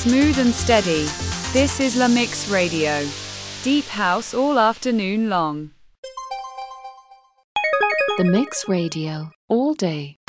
smooth and steady. This is La Mix Radio. Deep house all afternoon long. The Mix Radio, all day.